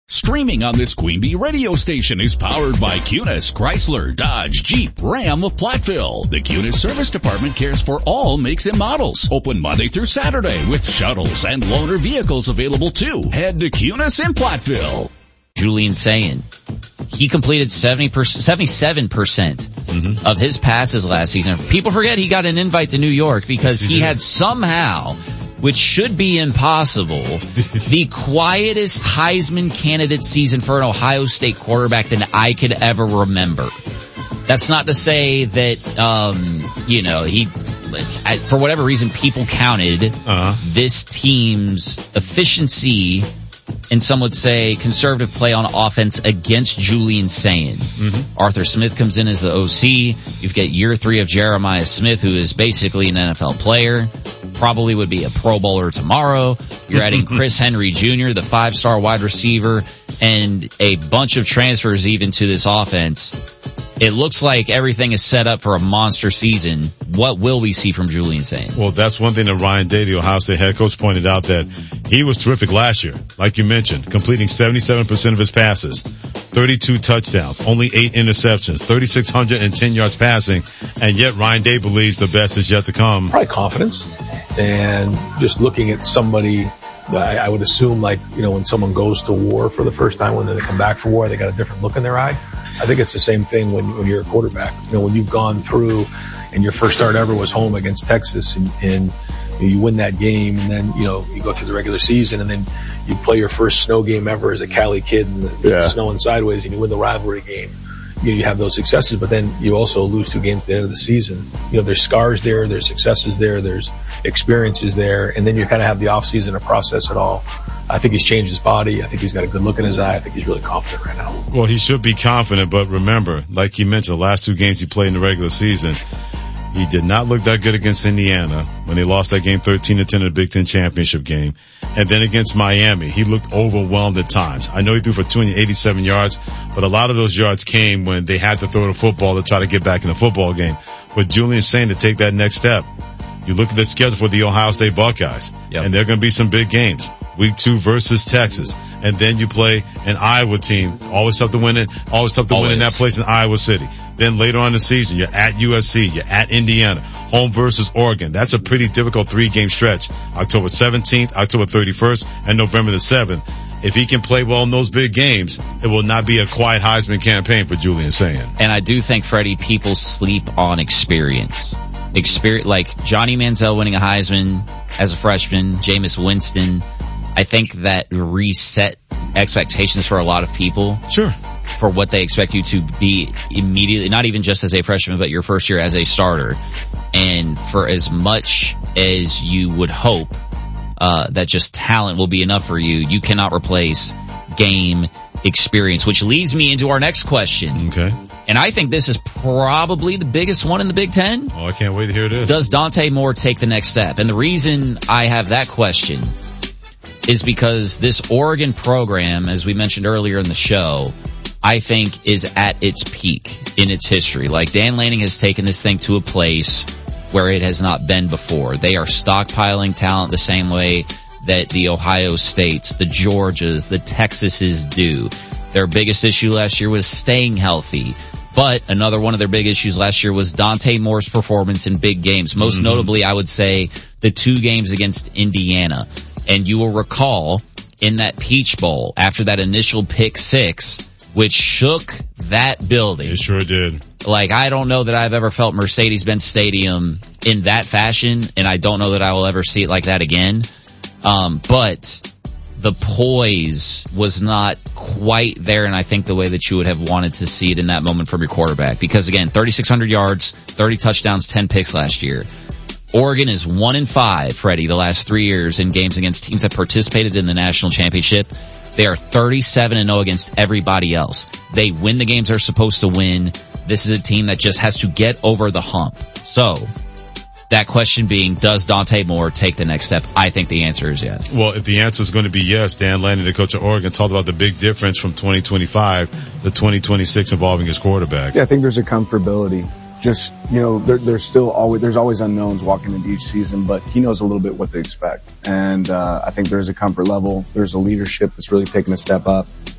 Streaming on this Queen Bee radio station is powered by Cunis, Chrysler, Dodge, Jeep, Ram of Platteville. The Cunis Service Department cares for all makes and models. Open Monday through Saturday with shuttles and loaner vehicles available too. Head to Cunis in Platteville. Julian Sayin, he completed 77% of his passes last season. People forget he got an invite to New York because he had somehow, which should be impossible, the quietest Heisman candidate season for an Ohio State quarterback than I could ever remember. That's not to say that, he, for whatever reason, people counted this team's efficiency and some would say conservative play on offense against Julian Sayin. Arthur Smith comes in as the OC. You've got year 3 of Jeremiah Smith, who is basically an NFL player. Probably would be a Pro Bowler tomorrow. You're adding Chris Henry Jr., the 5-star wide receiver, and a bunch of transfers even to this offense. It looks like everything is set up for a monster season. What will we see from Julian Sayin? Well, that's one thing that Ryan Day, the Ohio State head coach, pointed out, that he was terrific last year, like you mentioned, completing 77% of his passes, 32 touchdowns, only 8 interceptions, 3,610 yards passing, and yet Ryan Day believes the best is yet to come. Probably confidence, and just looking at somebody, I would assume, like, when someone goes to war for the first time, when they come back from war, they got a different look in their eye. I think it's the same thing when you're a quarterback. When you've gone through and your first start ever was home against Texas and you win that game, and then, you go through the regular season, and then you play your first snow game ever as a Cali kid and the snowing sideways, and you win the rivalry game. You have those successes, but then you also lose 2 games at the end of the season. There's scars there, there's successes there, there's experiences there, and then you kind of have the off season to process it all. I think he's changed his body. I think he's got a good look in his eye. I think he's really confident right now. Well, he should be confident, but remember, like you mentioned, the last 2 games he played in the regular season, he did not look that good against Indiana when they lost that game 13-10 in the Big Ten championship game. And then against Miami, he looked overwhelmed at times. I know he threw for 287 yards, but a lot of those yards came when they had to throw the football to try to get back in the football game. But Julian's saying to take that next step. You look at the schedule for the Ohio State Buckeyes, and there are going to be some big games. Week 2 versus Texas, and then you play an Iowa team. Always tough to win it. Always tough to win in that place in Iowa City. Then later on in the season, you're at USC, you're at Indiana, home versus Oregon. That's a pretty difficult 3-game stretch. October 17th, October 31st, and November the 7th. If he can play well in those big games, it will not be a quiet Heisman campaign for Julian Sayin. And I do think, Freddie, people sleep on experience. Like Johnny Manziel winning a Heisman as a freshman, Jameis Winston. I think that reset expectations for a lot of people. Sure. For what they expect you to be immediately, not even just as a freshman, but your first year as a starter. And for as much as you would hope that just talent will be enough for you, you cannot replace game experience, which leads me into our next question. Okay. And I think this is probably the biggest one in the Big Ten. Oh, I can't wait to hear this. Does Dante Moore take the next step? And the reason I have that question is because this Oregon program, as we mentioned earlier in the show, I think is at its peak in its history. Like, Dan Lanning has taken this thing to a place where it has not been before. They are stockpiling talent the same way that the Ohio States, the Georgias, the Texases do. Their biggest issue last year was staying healthy. But another one of their big issues last year was Dante Moore's performance in big games. Most notably, I would say, the 2 games against Indiana. And you will recall in that Peach Bowl, after that initial pick 6, which shook that building. It sure did. Like, I don't know that I've ever felt Mercedes-Benz Stadium in that fashion, and I don't know that I will ever see it like that again. But the poise was not quite there, and I think the way that you would have wanted to see it in that moment from your quarterback. Because again, 3,600 yards, 30 touchdowns, 10 picks last year. Oregon is 1-5, Freddie, the last 3 years in games against teams that participated in the national championship. They are 37-0 against everybody else. They win the games they're supposed to win. This is a team that just has to get over the hump. So, that question being, does Dante Moore take the next step? I think the answer is yes. Well, if the answer is going to be yes, Dan Lanning, the coach of Oregon, talked about the big difference from 2025 to 2026 involving his quarterback. Yeah, I think there's a comfortability. Just, there's always unknowns walking into each season, but he knows a little bit what to expect. And I think there's a comfort level. There's a leadership that's really taken a step up.